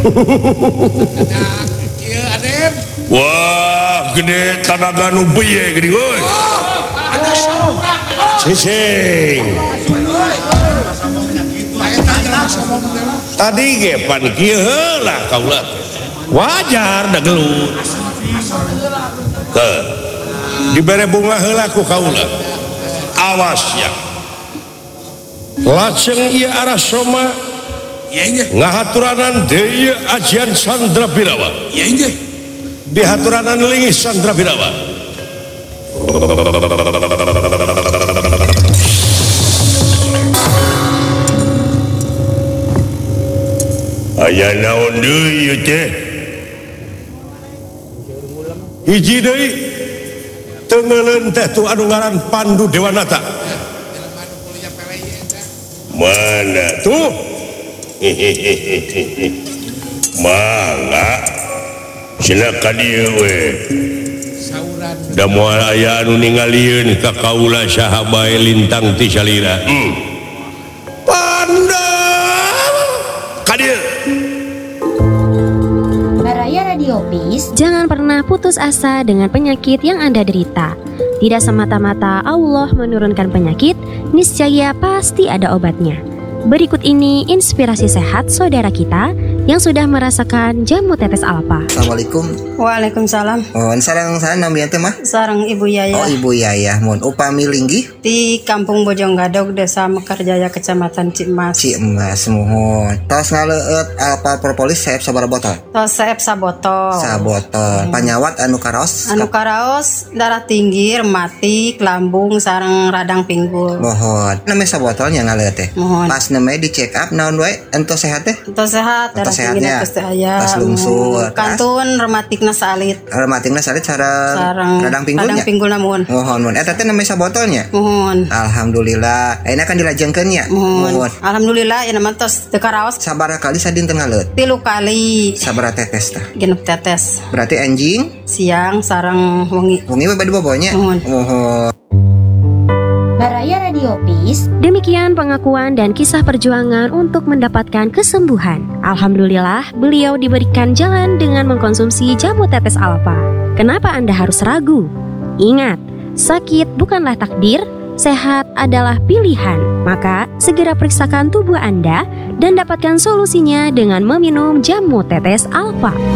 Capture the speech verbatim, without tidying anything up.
Iya, Adem. Wah, gede tanaga nu beuye geuning euy. Ada saurak. Cicing. Tadi ge pan kieu heula kaula. Wajar da gelut. Teu. Dibere bunga heula ku kaula. Awas ya. Lajeng ieu arah soma Iya, iya. ngahaturanan deui ajian Sandra Birawa. Iya, iya. Dihaturanan lingis Sandra Birawa. Aya naon deui ieu teh? Hiji deui teu ngeuleun teh tu anu ngaran Pandu Dewanata. Mana tuh? Mangga cenah ka dieu we. Sauran. Da moal aya anu ningalieun ka kaula saha bae lintang ti salira. Hmm. Panda ka dieu. Baraya Radiopis, jangan pernah putus asa dengan penyakit yang Anda derita. Tidak semata-mata Allah menurunkan penyakit, niscaya pasti ada obatnya. Berikut ini inspirasi sehat saudara kita yang sudah merasakan jamu tetes alpa. Assalamualaikum. Waalaikumsalam. Oh, sareng sareng namanya teh mah? Sareng Ibu Yaya. Oh, Ibu Yaya. Mun upami linggih Di Kampung Bojonggadog, Desa Mekarjaya, Kecamatan Cimas. Cimas mohon. Tos ngaleueut alpa propolis saeb sabaraha botol? Tos saeb sabotol. Sabotol. Panyawat anu karaos? Anu karaos darah tinggi, rematik, lambung, sareng radang pinggul. Mohon. Namanya sabotolnya ngaleueut teh. Mohon. Pas namanya di check up naon wae ento sehat teh? Tos sehat, darah Tos tinggi sehatnya. geus teh aya. Tos lungsur. Kantun rematikna salit. Rematikna salit sareng Sareng radang pinggulnya. radang pinggulna mohon. Mohon mohon. Eta teh namanya sabotolnya? Mohon. Alhamdulillah. Ayeuna kan dilajengkeun nya. Mohon. Alhamdulillah ya nama tos teu karaos Sabaraha kali sadinten ngaleueut? tilu kali Sabaraha tetes tah? genep tetes. Berarti anjing Siang sareng wengi. wengi we bade bobonya. Mohon. Mohon. Baraya Radiopis, demikian pengakuan dan kisah perjuangan untuk mendapatkan kesembuhan. Alhamdulillah, beliau diberikan jalan dengan mengkonsumsi jamu tetes alpa. Kenapa Anda harus ragu? Ingat, sakit bukanlah takdir, sehat adalah pilihan. Maka, segera periksakan tubuh Anda dan dapatkan solusinya dengan meminum jamu tetes alpa.